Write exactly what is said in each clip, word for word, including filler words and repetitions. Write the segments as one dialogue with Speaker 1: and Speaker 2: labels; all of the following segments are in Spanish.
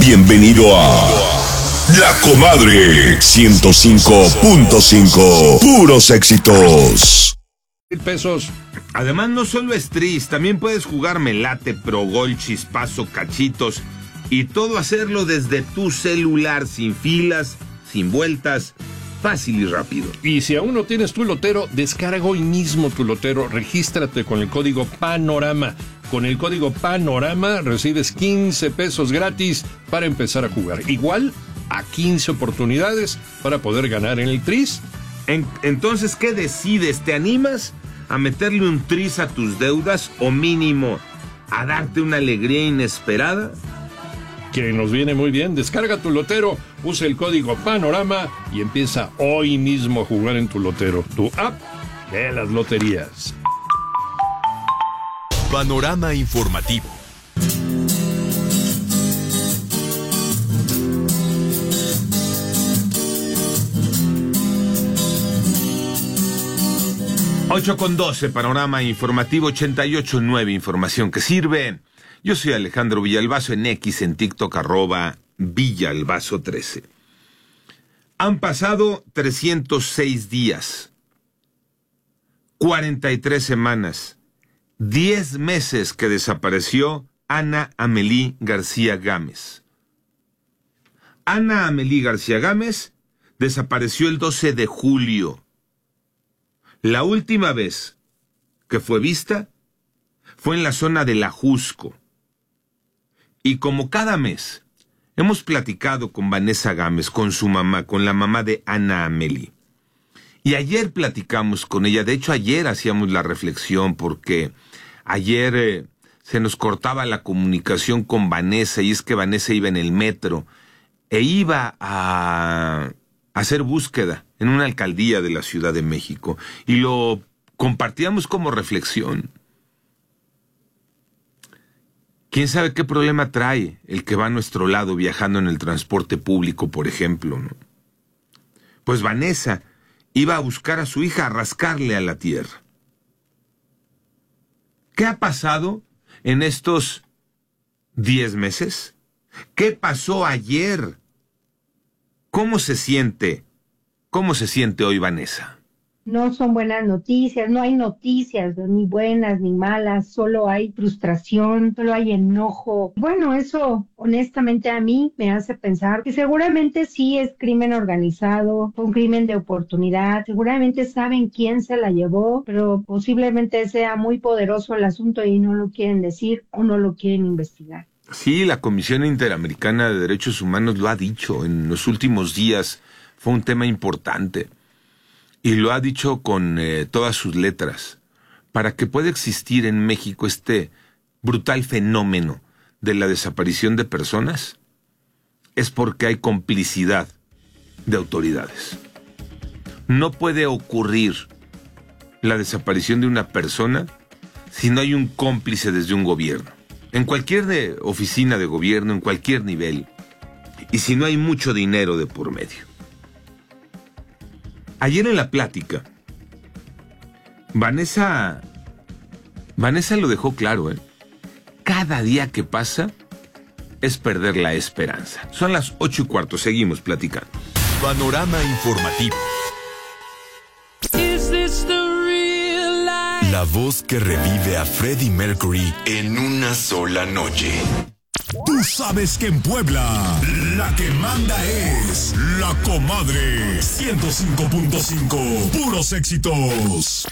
Speaker 1: Bienvenido a La Comadre ciento cinco punto cinco. Puros éxitos.
Speaker 2: Mil pesos. Además, no solo es Tris, también puedes jugar Melate, Pro Gol, Chispazo, Cachitos y todo hacerlo desde tu celular, sin filas, sin vueltas, fácil y rápido.
Speaker 3: Y si aún no tienes tu lotero, descarga hoy mismo tu lotero, regístrate con el código PANORAMA. Con el código PANORAMA recibes quince pesos gratis para empezar a jugar. Igual a quince oportunidades para poder ganar en el Tris.
Speaker 2: En, entonces, ¿qué decides? ¿Te animas a meterle un Tris a tus deudas o mínimo a darte una alegría inesperada?
Speaker 3: Que nos viene muy bien. Descarga tu lotero, usa el código PANORAMA y empieza hoy mismo a jugar en tu lotero, tu app de las loterías.
Speaker 4: Panorama informativo.
Speaker 2: ocho con doce, Panorama Informativo ochenta y ocho punto nueve, información que sirve. Yo soy Alejandro Villalbazo, en X, en TikTok, arroba Villalbazo trece. Han pasado trescientos seis días, cuarenta y tres semanas, diez meses que desapareció Ana Amelí García Gámez. Ana Amelí García Gámez desapareció el doce de julio. La última vez que fue vista fue en la zona del Ajusco. Y como cada mes, hemos platicado con Vanessa Gámez, con su mamá, con la mamá de Ana Amelí. Y ayer platicamos con ella, de hecho ayer hacíamos la reflexión porque ayer eh, se nos cortaba la comunicación con Vanessa, y es que Vanessa iba en el metro e iba a hacer búsqueda en una alcaldía de la Ciudad de México, y lo compartíamos como reflexión. ¿Quién sabe qué problema trae el que va a nuestro lado viajando en el transporte público, por ejemplo, ¿no? Pues Vanessa iba a buscar a su hija, a rascarle a la tierra. ¿Qué ha pasado en estos diez meses? ¿Qué pasó ayer? ¿Cómo se siente? ¿Cómo se siente hoy Vanessa?
Speaker 5: No son buenas noticias, no hay noticias ni buenas ni malas, solo hay frustración, solo hay enojo. Bueno, eso honestamente a mí me hace pensar que seguramente sí es crimen organizado, un crimen de oportunidad, seguramente saben quién se la llevó, pero posiblemente sea muy poderoso el asunto y no lo quieren decir o no lo quieren investigar.
Speaker 2: Sí, la Comisión Interamericana de Derechos Humanos lo ha dicho en los últimos días, fue un tema importante. Y lo ha dicho con eh, todas sus letras. Para que pueda existir en México este brutal fenómeno de la desaparición de personas, es porque hay complicidad de autoridades. No puede ocurrir la desaparición de una persona si no hay un cómplice desde un gobierno. En cualquier de, oficina de gobierno, en cualquier nivel. Y si no hay mucho dinero de por medio. Ayer en la plática, Vanessa, Vanessa lo dejó claro, ¿eh? Cada día que pasa es perder la esperanza. Son las ocho y cuarto, seguimos platicando.
Speaker 4: Panorama informativo. La voz que revive a Freddie Mercury en una sola noche.
Speaker 1: Tú sabes que en Puebla la que manda es La Comadre ciento cinco punto cinco. Puros éxitos.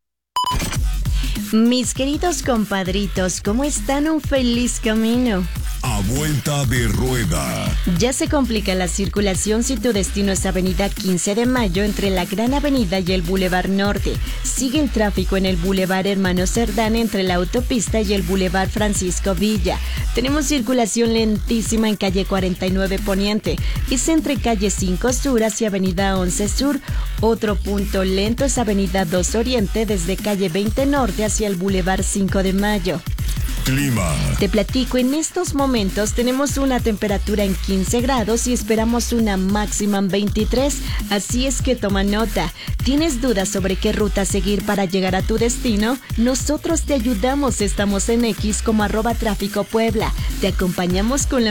Speaker 6: Mis queridos compadritos, ¿cómo están? Un feliz camino.
Speaker 1: A vuelta de rueda.
Speaker 6: Ya se complica la circulación si tu destino es Avenida quince de Mayo entre la Gran Avenida y el Boulevard Norte. Sigue el tráfico en el Boulevard Hermano Cerdán entre la autopista y el Boulevard Francisco Villa. Tenemos circulación lentísima en calle cuarenta y nueve Poniente. Es entre calle cinco Sur hacia Avenida once Sur. Otro punto lento es Avenida dos Oriente desde calle veinte Norte hacia el Boulevard cinco de Mayo.
Speaker 1: Clima.
Speaker 6: Te platico, en estos momentos tenemos una temperatura en quince grados y esperamos una máxima en veintitrés, así es que toma nota. ¿Tienes dudas sobre qué ruta seguir para llegar a tu destino? Nosotros te ayudamos, estamos en X como arroba Tráfico Puebla. Te acompañamos con la